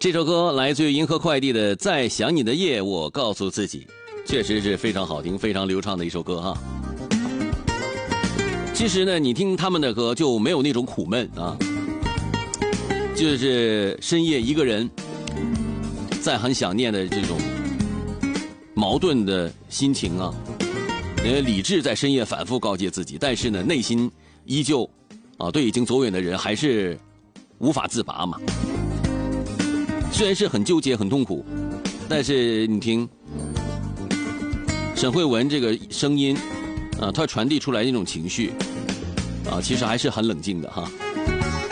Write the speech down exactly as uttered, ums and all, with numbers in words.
这首歌来自于银河快递的《在想你的夜》，我告诉自己，确实是非常好听、非常流畅的一首歌哈。其实呢，你听他们的歌就没有那种苦闷啊，就是深夜一个人在很想念的这种矛盾的心情啊。呃，理智在深夜反复告诫自己，但是呢，内心依旧啊，对已经走远的人还是无法自拔嘛。虽然是很纠结、很痛苦，但是你听沈慧文这个声音啊，它传递出来那种情绪啊，其实还是很冷静的哈。